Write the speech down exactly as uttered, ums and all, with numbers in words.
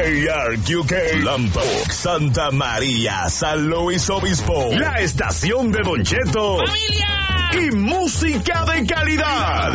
A R Q K, Lambok, Santa María, San Luis Obispo, la estación de Don Cheto. ¡Familia! Y música de calidad.